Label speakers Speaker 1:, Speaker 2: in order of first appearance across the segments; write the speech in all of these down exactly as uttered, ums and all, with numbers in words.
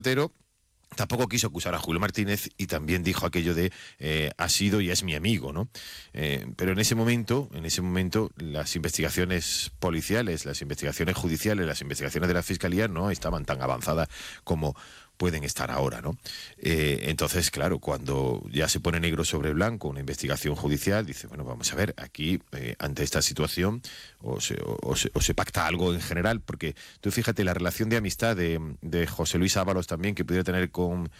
Speaker 1: Pero tampoco quiso acusar a Julio Martínez y también dijo aquello de eh, ha sido y es mi amigo, ¿no? Eh, pero en ese momento, en ese momento, las investigaciones policiales, las investigaciones judiciales, las investigaciones de la Fiscalía no estaban tan avanzadas como pueden estar ahora, ¿no? Eh, entonces, claro, cuando ya se pone negro sobre blanco una investigación judicial, dice, bueno, vamos a ver, aquí, eh, ante esta situación, o se, o, o, se, o se pacta algo en general, porque tú fíjate, la relación de amistad de, de José Luis Ábalos también, que pudiera tener con,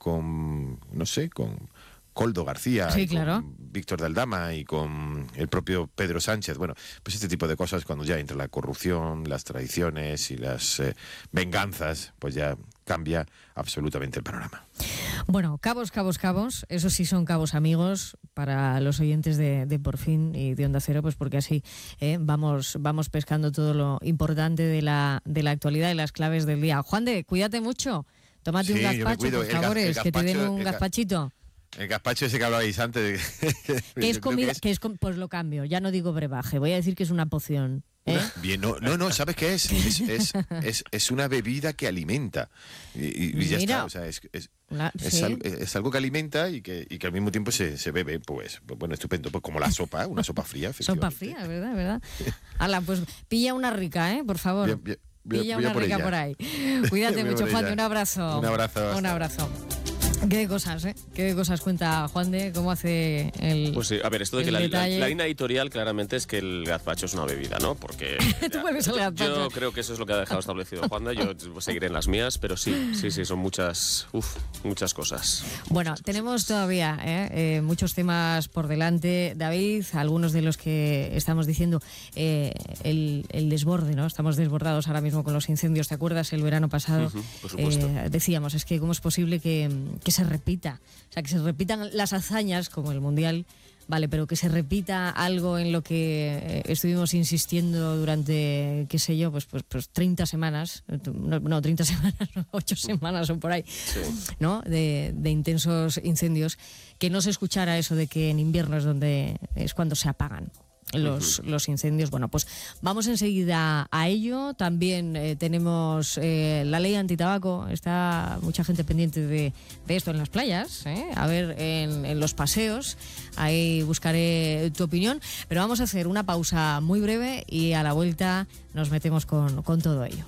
Speaker 1: con no sé, con Coldo García,
Speaker 2: sí,
Speaker 1: y
Speaker 2: claro.
Speaker 1: con Víctor de Aldama y con el propio Pedro Sánchez. Bueno, pues este tipo de cosas, cuando ya entra la corrupción, las traiciones y las eh, venganzas, pues ya cambia absolutamente el panorama.
Speaker 2: Bueno, cabos, cabos, cabos, eso sí son cabos amigos para los oyentes de, de Por Fin y de Onda Cero, pues porque así eh, vamos, vamos pescando todo lo importante de la, de la actualidad y las claves del día. Juan de, cuídate mucho, tómate
Speaker 1: Sí,
Speaker 2: un gazpacho, por favor,
Speaker 1: el gaz,
Speaker 2: que te den un
Speaker 1: el
Speaker 2: gazpachito.
Speaker 1: El gazpacho ese que hablabais antes.
Speaker 2: Que es comida, que es, que es, pues lo cambio, ya no digo brebaje, voy a decir que es una poción. ¿Eh?
Speaker 1: Bien, no, no, no, ¿sabes qué es? Es, es, es, es una bebida que alimenta. Y, y ya
Speaker 2: Mira,
Speaker 1: está, o sea, es, es,
Speaker 2: la,
Speaker 1: es,
Speaker 2: sí.
Speaker 1: al, es algo que alimenta y que, y que al mismo tiempo se, se bebe, pues, bueno, estupendo, pues como la sopa, una sopa fría.
Speaker 2: Sopa fría, ¿verdad? ¿verdad? Ala, pues pilla una rica, ¿eh? Por favor.
Speaker 1: Bien, bien, bien,
Speaker 2: pilla una
Speaker 1: por
Speaker 2: rica
Speaker 1: ella.
Speaker 2: por ahí. Cuídate mucho, Juan de, un abrazo.
Speaker 1: Un abrazo.
Speaker 2: Un abrazo. ¿Qué de cosas, eh? ¿Qué de cosas cuenta Juan de? ¿Cómo hace el
Speaker 3: Pues sí, a ver, esto de que la, la, la línea editorial claramente es que el gazpacho es una bebida, ¿no? Porque
Speaker 2: Tú vuelves al gazpacho.
Speaker 3: Yo creo que eso es lo que ha dejado establecido Juan de, yo seguiré en las mías, pero sí, sí, sí, son muchas, uf, muchas cosas.
Speaker 2: Bueno,
Speaker 3: muchas
Speaker 2: tenemos
Speaker 3: cosas.
Speaker 2: todavía eh, eh, muchos temas por delante, David, algunos de los que estamos diciendo, eh, el, el desborde, ¿no? Estamos desbordados ahora mismo con los incendios, ¿te acuerdas? El verano pasado,
Speaker 3: Uh-huh, por supuesto.
Speaker 2: Eh, decíamos, es que cómo es posible que, que se repita. O sea, que se repitan las hazañas, como el Mundial, vale, pero que se repita algo en lo que estuvimos insistiendo durante, qué sé yo, pues, pues, pues treinta semanas, no, no treinta semanas, no, ocho semanas o por ahí,
Speaker 3: Sí.
Speaker 2: ¿no? De, de intensos incendios, que no se escuchara eso de que en invierno es donde es cuando se apagan los, uh-huh. los incendios. Bueno, pues vamos enseguida a ello. También eh, tenemos eh, la ley antitabaco. Está mucha gente pendiente de, de esto en las playas, ¿eh? A ver, en, en los paseos. Ahí buscaré tu opinión. Pero vamos a hacer una pausa muy breve y a la vuelta nos metemos con, con todo ello.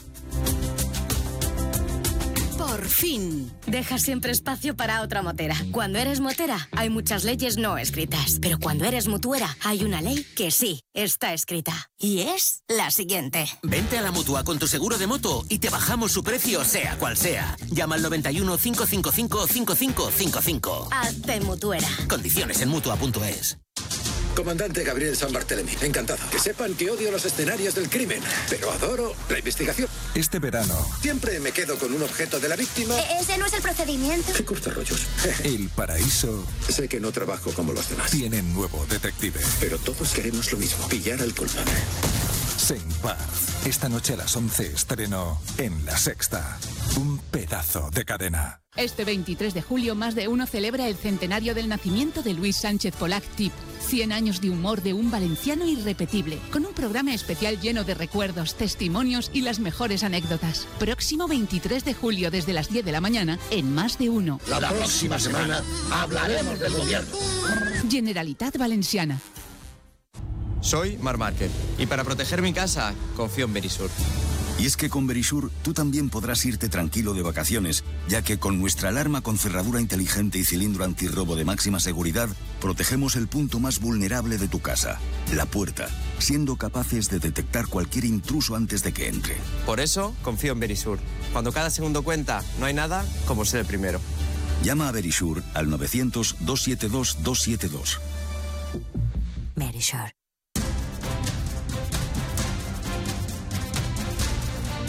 Speaker 4: Por fin. Deja siempre espacio para otra motera. Cuando eres motera, hay muchas leyes no escritas. Pero cuando eres mutuera, hay una ley que sí está escrita. Y es la siguiente.
Speaker 5: Vente a la Mutua con tu seguro de moto y te bajamos su precio, sea cual sea. Llama al noventa y uno, cinco cinco cinco, cinco cinco cinco cinco.
Speaker 4: Hazte mutuera.
Speaker 5: Condiciones en mutua punto es.
Speaker 6: Comandante Gabriel San Bartolomé, encantado. Que sepan que odio los escenarios del crimen, pero adoro la investigación.
Speaker 7: Este verano...
Speaker 6: Siempre me quedo con un objeto de la víctima.
Speaker 8: ¿E- ¿Ese no es el procedimiento?
Speaker 6: ¿Qué cortarrollos?
Speaker 7: El Paraíso...
Speaker 6: Sé que no trabajo como los demás.
Speaker 7: Tiene nuevo detective.
Speaker 6: Pero todos queremos lo mismo, pillar al culpable.
Speaker 7: Sempaz. Esta noche a las once estreno en La Sexta. Un pedazo de cadena.
Speaker 9: Este veintitrés de julio, Más de Uno celebra el centenario del nacimiento de Luis Sánchez Polac Tip. cien años de humor de un valenciano irrepetible, con un programa especial lleno de recuerdos, testimonios y las mejores anécdotas. Próximo veintitrés de julio, desde las diez de la mañana, en Más de Uno.
Speaker 10: La, la próxima semana hablaremos del gobierno.
Speaker 9: Generalitat Valenciana.
Speaker 11: Soy Mar Márquez y para proteger mi casa confío en Verisur.
Speaker 12: Y es que con Verisur tú también podrás irte tranquilo de vacaciones, ya que con nuestra alarma con cerradura inteligente y cilindro antirrobo de máxima seguridad, protegemos el punto más vulnerable de tu casa, la puerta, siendo capaces de detectar cualquier intruso antes de que entre.
Speaker 11: Por eso confío en Verisur. Cuando cada segundo cuenta, no hay nada como ser el primero.
Speaker 12: Llama a Verisur al novecientos, doscientos setenta y dos, doscientos setenta y dos.
Speaker 4: Verisur.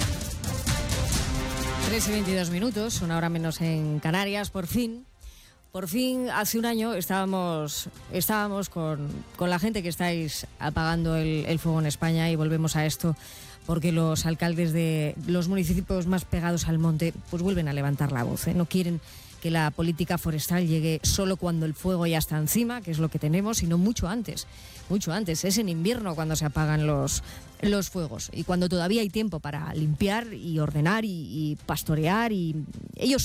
Speaker 2: tres y veintidós minutos, una hora menos en Canarias, por fin. Por fin, hace un año estábamos, estábamos con, con la gente que estáis apagando el, el fuego en España y volvemos a esto porque los alcaldes de los municipios más pegados al monte pues vuelven a levantar la voz, ¿eh? No quieren que la política forestal llegue solo cuando el fuego ya está encima, que es lo que tenemos, sino mucho antes, mucho antes. Es en invierno cuando se apagan los, los fuegos y cuando todavía hay tiempo para limpiar y ordenar y, y pastorear y ellos